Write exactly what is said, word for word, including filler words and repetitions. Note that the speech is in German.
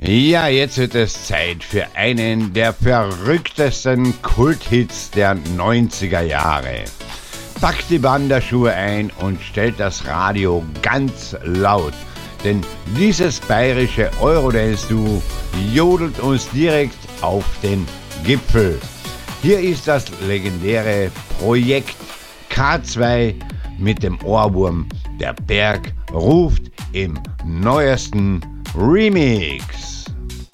Ja, jetzt wird es Zeit für einen der verrücktesten Kulthits der neunziger Jahre. Packt die Wanderschuhe ein und stellt das Radio ganz laut, denn dieses bayerische Eurodance-Duo jodelt uns direkt auf den Gipfel. Hier ist das legendäre Projekt K zwei mit dem Ohrwurm Der Berg ruft im neuesten Remix.